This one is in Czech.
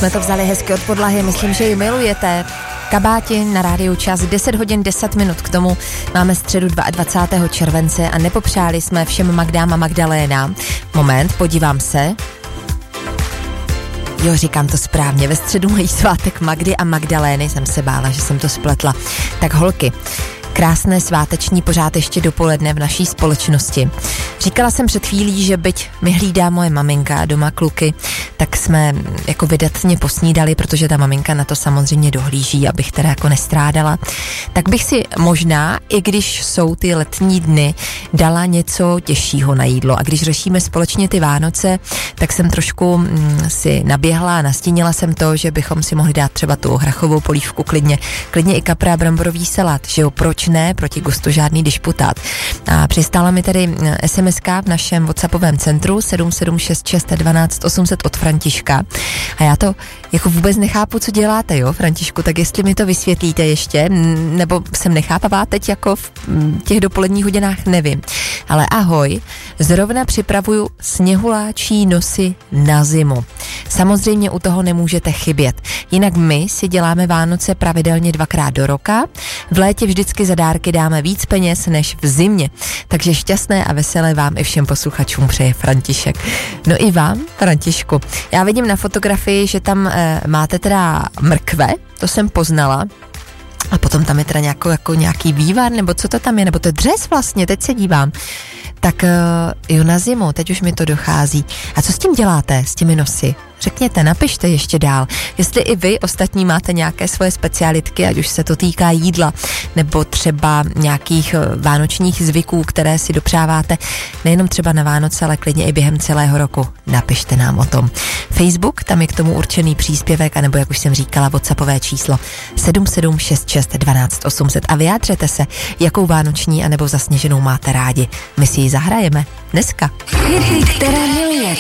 jsme to vzali hezky od podlahy, myslím, že ji milujete. Kabáti na rádiu Čas, 10 hodin 10 minut k tomu. Máme středu 22. července a nepopřáli jsme všem Magdám a Magdalénám. Moment, podívám se. Jo, říkám to správně, ve středu mají svátek Magdy a Magdalény, jsem se bála, že jsem to spletla. Tak holky, krásné sváteční pořád ještě dopoledne v naší společnosti. Říkala jsem před chvílí, že byť mi hlídá moje maminka a doma kluky, tak jsme jako vydatně posnídali, protože ta maminka na to samozřejmě dohlíží, abych teda jako nestrádala. Tak bych si možná, i když jsou ty letní dny, dala něco těžšího na jídlo. A když řešíme společně ty Vánoce, tak jsem trošku si naběhla a nastínila jsem to, že bychom si mohli dát třeba tu hrachovou polívku klidně i kapra a bramborový salát, že jo, proč ne, proti gustu žádný disputát. A přistála mi tady SMS-ka v našem WhatsAppovém centru 7766 12 800 od Františka. A já to jako vůbec nechápu, co děláte, jo, Františku, tak jestli mi to vysvětlíte ještě, nebo jsem nechápavá teď jako v těch dopoledních hodinách, nevím. Ale ahoj, zrovna připravuju sněhuláčí nosy na zimu. Samozřejmě u toho nemůžete chybět. Jinak my si děláme Vánoce pravidelně 2krát do roka. V létě vždycky za dárky dáme víc peněz než v zimě. Takže šťastné a veselé vám i všem posluchačům přeje František. No i vám, Františku. Já vidím na fotografii, že tam máte teda mrkve, to jsem poznala. A potom tam je teda jako nějaký vývar, nebo co to tam je, nebo to je dřez vlastně, teď se dívám. Tak jo, na zimu, teď už mi to dochází. A co s tím děláte, s těmi nosy? Řekněte, napište ještě dál. Jestli i vy ostatní máte nějaké svoje specialitky, ať už se to týká jídla, nebo třeba nějakých vánočních zvyků, které si dopřáváte, nejenom třeba na Vánoce, ale klidně i během celého roku. Napište nám o tom. Facebook, tam je k tomu určený příspěvek, anebo jak už jsem říkala, WhatsAppové číslo 7766 12 800 a vyjádřete se, jakou vánoční anebo zasněženou máte rádi. My si ji zahrajeme dneska. Hity, které miluješ.